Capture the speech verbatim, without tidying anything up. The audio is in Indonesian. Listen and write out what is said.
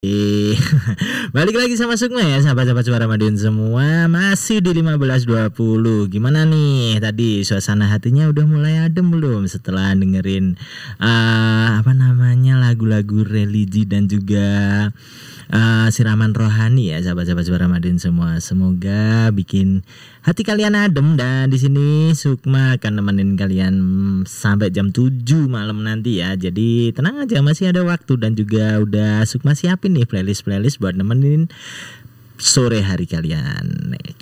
Eh, balik lagi sama Sukma ya, sahabat-sahabat Suara Madiun semua. Masih di lima belas dua puluh. Gimana nih tadi suasana hatinya udah mulai adem belum setelah dengerin uh, apa namanya lagu-lagu religi dan juga uh, siraman rohani ya, sahabat-sahabat Suara Madiun semua. Semoga bikin hati kalian adem, dan di sini Sukma akan nemenin kalian sampai jam tujuh malam nanti ya. Jadi tenang aja, masih ada waktu, dan juga udah Sukma siapin nih playlist-playlist buat nemenin sore hari kalian.